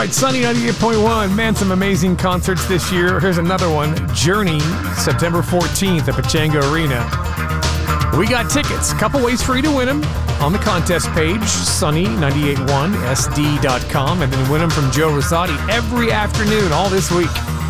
right, Sunny 98.1. Man, some amazing concerts this year. Here's another one. Journey, September 14th at Pechanga Arena. We got tickets. A couple ways for you to win them on the contest page, sunny981sd.com, and then win them from Joe Rosati every afternoon all this week.